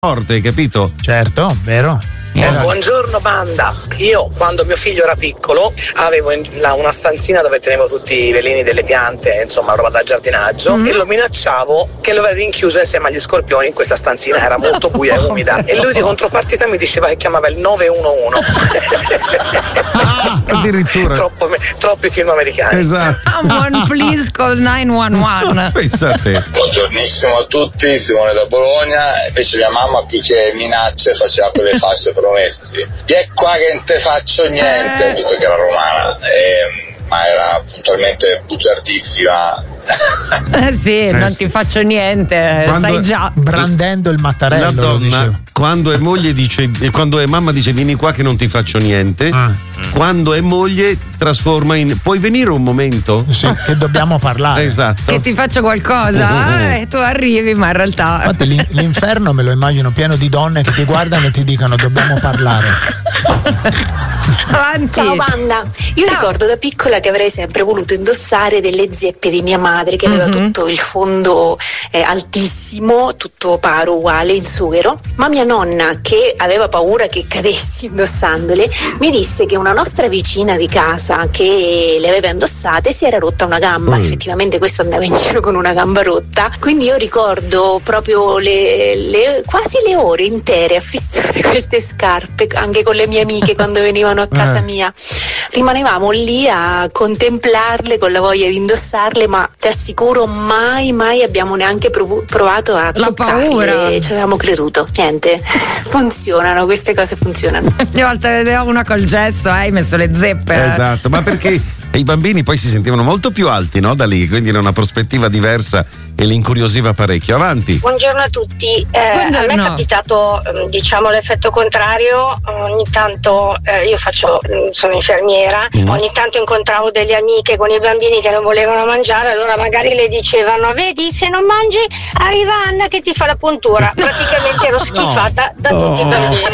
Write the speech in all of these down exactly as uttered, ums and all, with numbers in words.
forte, capito? Certo, vero. Era... Buongiorno banda, io quando mio figlio era piccolo avevo in, là una stanzina dove tenevo tutti i veleni delle piante, insomma roba da giardinaggio, mm. e lo minacciavo che lo avrei rinchiuso insieme agli scorpioni in questa stanzina, era molto buia e umida, e lui di contropartita mi diceva che chiamava il nove uno uno. Ah, addirittura Troppo, troppi film americani. Esatto. Someone please call nove uno uno. Pensate. Buongiornissimo a tutti, Simone da Bologna. Invece mia mamma più che minacce faceva quelle false promesse. E è qua che non te faccio niente, visto che era romana, e, ma era puntualmente bugiardissima. Eh sì, eh, non ti faccio niente, quando, sai già. Brandendo il mattarello. La donna, quando è moglie dice, quando è mamma dice vieni qua che non ti faccio niente, ah. quando è moglie trasforma in puoi venire un momento? Sì, che dobbiamo parlare. Esatto. Che ti faccio qualcosa, uh, uh, uh. Eh, tu arrivi, ma in realtà. Infatti, l'inferno me lo immagino pieno di donne che ti guardano e ti dicono dobbiamo parlare. Avanti. Ciao banda, io Ciao. ricordo da piccola che avrei sempre voluto indossare delle zeppe di mia madre che aveva mm-hmm. tutto il fondo eh, altissimo, tutto paro uguale in sughero, ma mia nonna, che aveva paura che cadessi indossandole, mi disse che una nostra vicina di casa che le aveva indossate si era rotta una gamba, mm. effettivamente questa andava in giro con una gamba rotta, quindi io ricordo proprio le, le quasi le ore intere a fissare queste scarpe anche con le mie amiche quando venivano a casa eh. mia. Rimanevamo lì a contemplarle con la voglia di indossarle, ma ti assicuro mai mai abbiamo neanche prov- provato a la toccarle, paura. ci avevamo creduto, niente. Funzionano, queste cose funzionano. Ogni volta vedevo una col gesso, eh, hai messo le zeppe. Esatto, ma perché i bambini poi si sentivano molto più alti, no? Da lì, quindi era una prospettiva diversa e li incuriosiva parecchio. Avanti. Buongiorno a tutti. Eh, Buongiorno. A me è capitato, diciamo, l'effetto contrario. Ogni tanto eh, io faccio, sono infermiera, mm. ogni tanto incontravo delle amiche con i bambini che non volevano mangiare, allora magari le dicevano: vedi, se non mangi arriva Anna che ti fa la puntura. Praticamente ero schifata no. da no. tutti i bambini.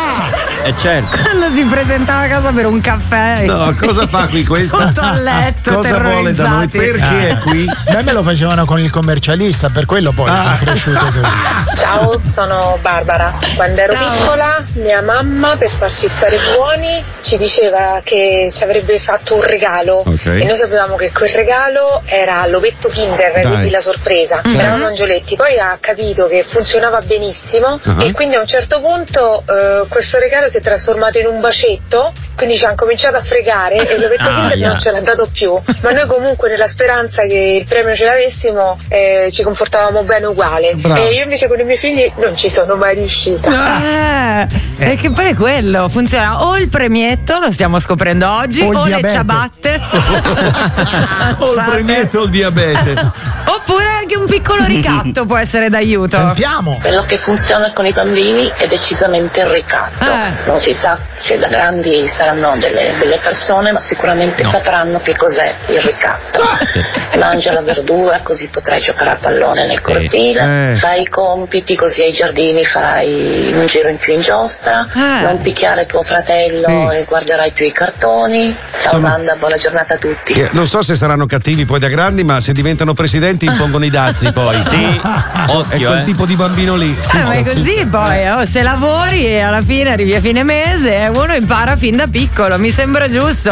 Ah, è certo. Quando si presentava a casa per un caffè. No, cosa fa qui questa? Sotto al letto, cosa vuole da noi? Perché ah. è qui? A me me lo facevano con il commercialista, per quello poi ah. è cresciuto così. Ciao, sono Barbara. Quando ero Ciao. piccola, mia mamma, per farci stare buoni, ci diceva che ci avrebbe fatto un regalo, okay. e noi sapevamo che quel regalo era l'ovetto Kinder, Dai. quindi la sorpresa, mm-hmm. erano angioletti. Poi ha capito che funzionava benissimo, uh-huh. e quindi a un certo punto eh, questo regalo si è trasformato in un bacetto, quindi ci hanno cominciato a fregare e l'ovetto ah, Kinder yeah. non ce l'ha dato più, ma noi comunque nella speranza che il premio ce l'avessimo eh, ci comportavamo bene uguale. Bravo. E io invece con i miei figli non ci sono mai riuscita. Ah, eh. E che poi è quello, funziona o il premietto, lo stiamo scoprendo oggi, o, o le ciabatte o il premietto o il diabete, oppure anche un piccolo ricatto può essere d'aiuto. Sentiamo. Quello che funziona con i bambini è decisamente il ricatto. Eh. Non si sa se da grandi saranno delle, delle persone, ma sicuramente no. sapranno che cos'è il ricatto. Mangia la verdura così potrai giocare a pallone nel cortile, eh. fai i compiti così ai giardini farai un giro in più in giostra, eh. non picchiare tuo fratello sì. e guarderai più i cartoni. Ciao Sono... banda, buona giornata a tutti. Yeah, non so se saranno cattivi poi da grandi, ma se diventano presidenti impongono i dazi poi. Sì, occhio, è quel eh. tipo di bambino lì. Eh, ma è così poi, oh, se lavori e alla fine arrivi a fine mese, uno impara fin da piccolo, mi sembra giusto.